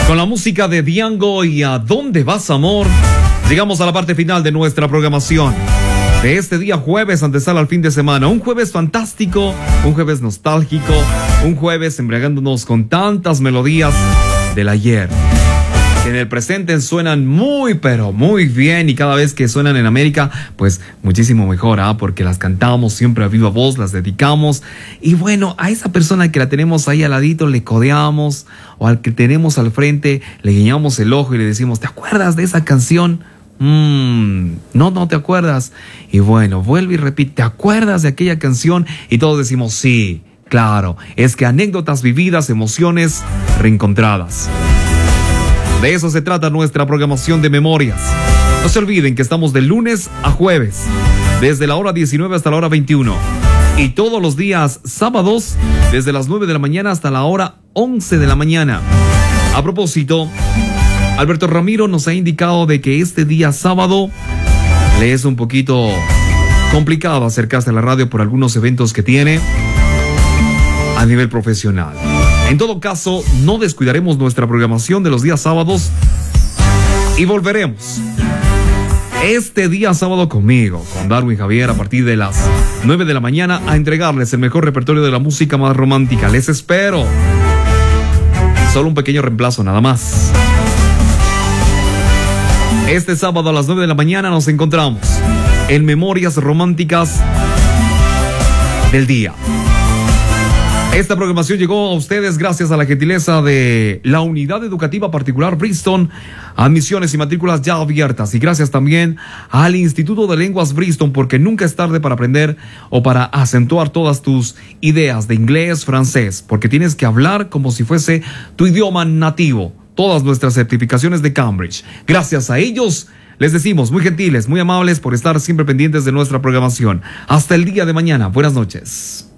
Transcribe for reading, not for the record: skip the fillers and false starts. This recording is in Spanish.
Con la música de Diango y ¿A dónde vas, amor? Llegamos a la parte final de nuestra programación de este día jueves, antesala al fin de semana. Un jueves fantástico, un jueves nostálgico, un jueves embriagándonos con tantas melodías del ayer, que en el presente suenan muy, pero muy bien, y cada vez que suenan en América, pues muchísimo mejor, porque las cantamos siempre a viva voz, las dedicamos, y bueno, a esa persona que la tenemos ahí al ladito le codeamos, o al que tenemos al frente le guiñamos el ojo y le decimos, ¿te acuerdas de esa canción? No te acuerdas. Y bueno, vuelve y repite, ¿te acuerdas de aquella canción? Y todos decimos, sí, claro, es que anécdotas vividas, emociones reencontradas. De eso se trata nuestra programación de memorias. No se olviden que estamos de lunes a jueves, desde la hora 19 hasta la hora 21. Y todos los días sábados, desde las 9 de la mañana hasta la hora 11 de la mañana. A propósito, Alberto Ramiro nos ha indicado de que este día sábado le es un poquito complicado acercarse a la radio por algunos eventos que tiene a nivel profesional. En todo caso, no descuidaremos nuestra programación de los días sábados y volveremos este día sábado conmigo, con Darwin Javier, a partir de las 9 de la mañana a entregarles el mejor repertorio de la música más romántica. Les espero. Solo un pequeño reemplazo, nada más. Este sábado a las 9 de la mañana nos encontramos en Memorias Románticas del Día. Esta programación llegó a ustedes gracias a la gentileza de la Unidad Educativa Particular Bristol, admisiones y matrículas ya abiertas, y gracias también al Instituto de Lenguas Bristol, porque nunca es tarde para aprender o para acentuar todas tus ideas de inglés, francés, porque tienes que hablar como si fuese tu idioma nativo. Todas nuestras certificaciones de Cambridge. Gracias a ellos les decimos, muy gentiles, muy amables, por estar siempre pendientes de nuestra programación. Hasta el día de mañana. Buenas noches.